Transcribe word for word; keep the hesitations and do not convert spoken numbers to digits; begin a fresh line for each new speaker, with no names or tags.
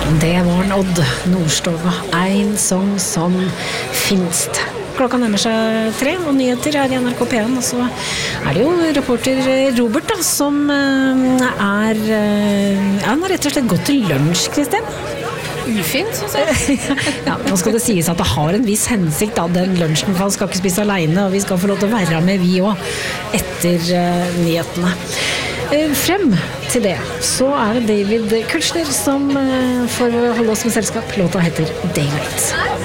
Det var en Odd Nordstoga, en sång som finst. Klokka nærmer seg tre, og nyheter er i N R K P en, og så er det jo reporter Robert da, som er, han har rett og slett gått til lunsj, Kristin.
Ufint, synes jeg.
Ja, nå skal det sies at det har en viss hensikt da, den lunsjen, for han skal ikke spise alene, og vi skal få lov til å være med vi også, etter uh, nyhetene. Uh, frem til det, så er det David Kushner som uh, får holde oss med selskap. Låta heter Daylight.